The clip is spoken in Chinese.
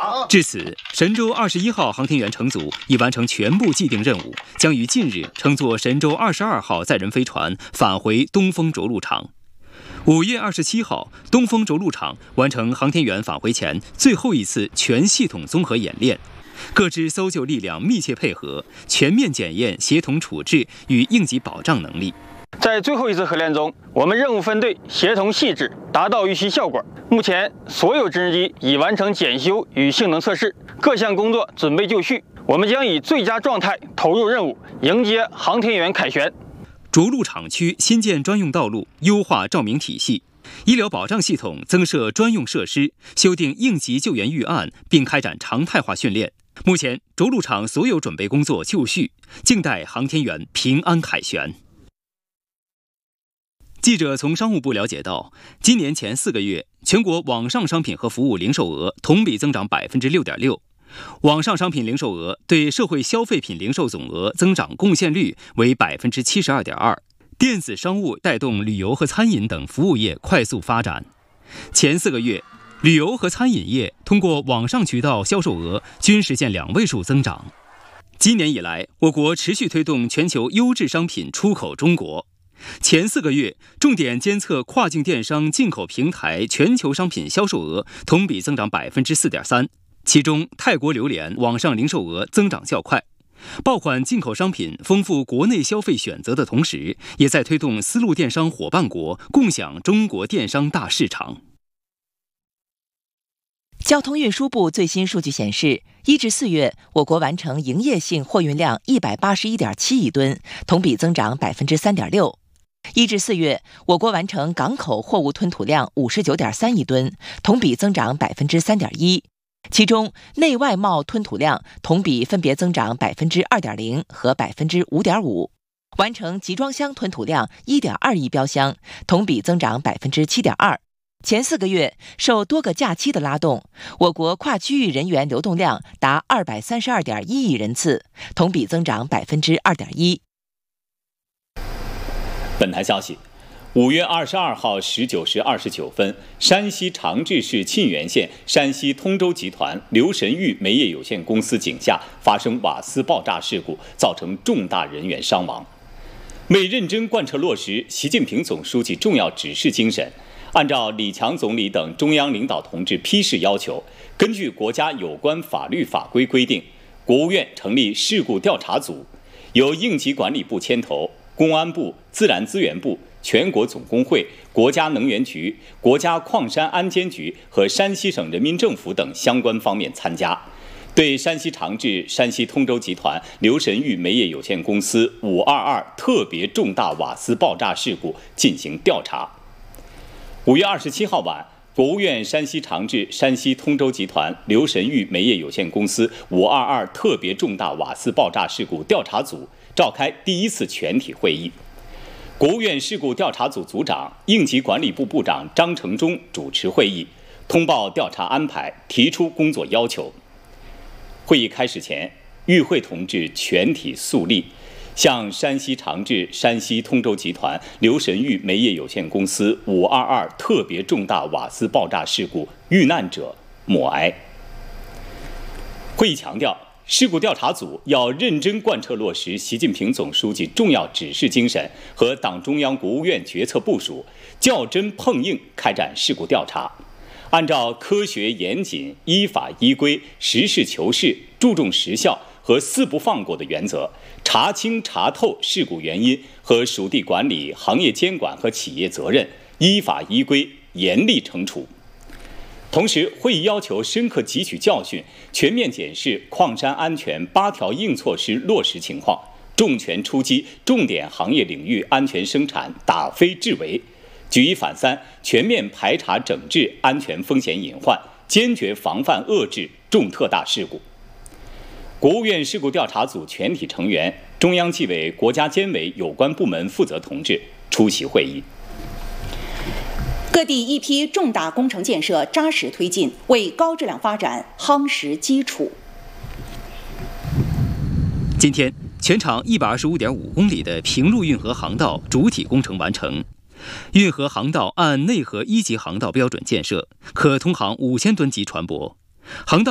至此，神舟21号航天员乘组已完成全部既定任务，将于近日乘坐神舟22号载人飞船返回东风着陆场。5月27号，东风着陆场完成航天员返回前最后一次全系统综合演练，各支搜救力量密切配合，全面检验协同处置与应急保障能力。 在最后一次合练中，我们任务分队协同细致，达到预期效果。目前，所有直升机已完成检修与性能测试，各项工作准备就绪。我们将以最佳状态投入任务，迎接航天员凯旋。 着陆场区新建专用道路，优化照明体系，医疗保障系统增设专用设施，修订应急救援预案，并开展常态化训练。目前，着陆场所有准备工作就绪，静待航天员平安凯旋。记者从商务部了解到，今年前4个月，全国网上商品和服务零售额同比增长 6.6%， 网上商品零售额对社会消费品零售总额增长贡献率为 72.2%， 电子商务带动旅游和餐饮等服务业快速发展。前4个月，旅游和餐饮业通过网上渠道销售额均实现2位数增长。今年以来，我国持续推动全球优质商品出口中国。前4个月，重点监测跨境电商进口平台全球商品销售额同比增长 4.3%， 其中泰国榴莲网上零售额增长较快。爆款进口商品丰富国内消费选择的同时，也在推动丝路电商伙伴国共享中国电商大市场。 交通运输部最新数据显示，1至4月，我国完成营业性货运量 181.7亿吨，同比增长 3.6%。1至4月，我国完成港口货物吞吐量 59.3亿吨，同比增长 3.1%。其中，内外贸吞吐量同比分别增长 2.0% 和 5.5%。完成集装箱吞吐量 1.2亿标箱，同比增长 7.2%。前4个月，受多个假期的拉动，我国跨区域人员流动量达 232.1亿人次，同比增长 2.1%。 本台消息，5月22号19时29分，山西长治市沁源县山西通州集团刘神玉煤业有限公司井下发生瓦斯爆炸事故，造成重大人员伤亡。为认真贯彻落实习近平总书记重要指示精神，按照李强总理等中央领导同志批示要求，根据国家有关法律法规规定，国务院成立事故调查组，由应急管理部牵头，公安部、自然资源部、全国总工会、国家能源局、国家矿山安监局和山西省人民政府等相关方面参加，对山西长治山西通州集团刘神玉煤业有限公司522特别重大瓦斯爆炸事故进行调查。5月27号晚，国务院山西长治山西通州集团刘神玉煤业有限公司522特别重大瓦斯爆炸事故调查组召开第1次全体会议。国务院事故调查组组长、应急管理部部长张成忠主持会议，通报调查安排，提出工作要求。会议开始前，与会同志全体肃立，向山西长治山西通州集团刘神玉煤业有限公司522特别重大瓦斯爆炸事故遇难者默哀。会议强调，事故调查组要认真贯彻落实习近平总书记重要指示精神和党中央、国务院决策部署，较真碰硬开展事故调查，按照科学严谨、依法依规、实事求是、注重实效和4不放过的原则，查清查透事故原因和属地管理、行业监管和企业责任，依法依规严厉惩处。同时，会议要求深刻汲取教训，全面检视矿山安全8条硬措施落实情况，重拳出击重点行业领域安全生产打非治为，举一反三，全面排查整治安全风险隐患，坚决防范遏制重特大事故。国务院事故调查组全体成员、中央纪委、国家监委有关部门负责同志出席会议。 各地一批重大工程建设扎实推进，为高质量发展夯实基础。 今天，全长125.5公里的平陆运河航道主体工程完成。运河航道按内河1级航道标准建设，可通航5000吨级船舶。航道